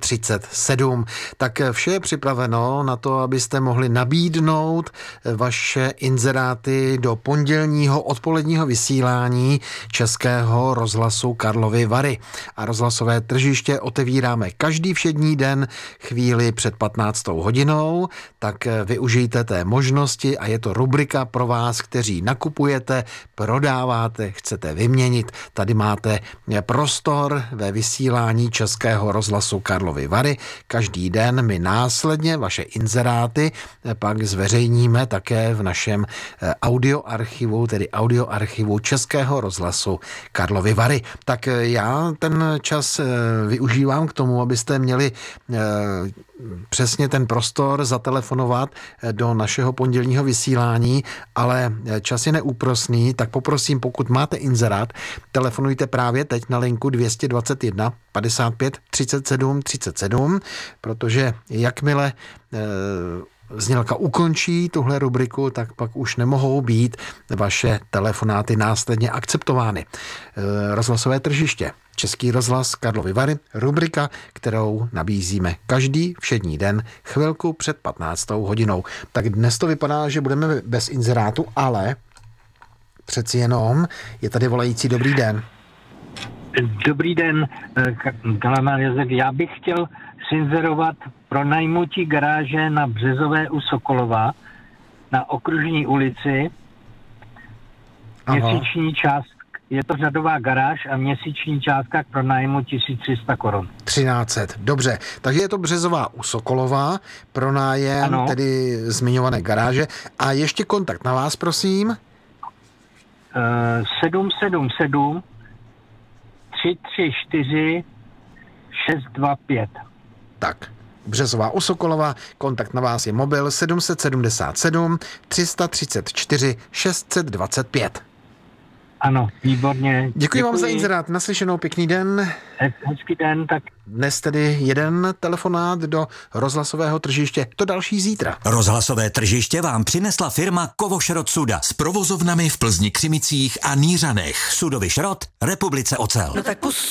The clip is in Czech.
37. Tak vše je připraveno na to, abyste mohli nabídnout vaše inzeráty do pondělního odpoledního vysílání Českého rozhlasu Karlovy Vary. A rozhlasové tržiště otevíráme každý všední den chvíli před 15. hodinou, tak využijte té možnosti a je to rubrika pro vás, kteří nakupujete, prodáváte, chcete vyměnit. Tady máte prostor ve vysílání Českého rozhlasu Karlovy Vary. Každý den my následně vaše inzeráty pak zveřejníme také v našem audioarchivu, tedy audioarchivu Českého rozhlasu Karlovy Vary. Tak já ten čas využívám k tomu, abyste měli přesně ten prostor zatelefonovat do našeho pondělního vysílání, ale čas je neúprosný, tak poprosím, pokud máte inzerát, telefonujte právě teď na linku 221 55 37 37, protože jakmile znělka ukončí tuhle rubriku, tak pak už nemohou být vaše telefonáty následně akceptovány. Rozhlasové tržiště. Český rozhlas Karlovy Vary, rubrika, kterou nabízíme každý všední den chvilku před 15. hodinou. Tak dnes to vypadá, že budeme bez inzerátu, ale přeci jenom je tady volající. Dobrý den. Dobrý den, Kalaman Jezek. Já bych chtěl inzerovat pro najmutí garáže na Březové u Sokolova na Okružní ulici. Měsíční část, je to řadová garáž a měsíční částka pro nájmu 1300 korun. 1300, dobře. Takže je to Březová u Sokolova, pronájem, ano, tedy zmiňované garáže. A ještě kontakt na vás, prosím. 777 334 625. Tak, Březová u Sokolova, kontakt na vás je mobil 777 334 625. Ano, výborně. Děkuji vám za inzerát, naslyšenou, pěkný den. Hezký den, tak. Dnes tedy jeden telefonát do rozhlasového tržiště, to další zítra. Rozhlasové tržiště vám přinesla firma Kovošrot Suda s provozovnami v Plzni, Křimicích a Nířanech. Sudový šrot, Republice Ocel. No tak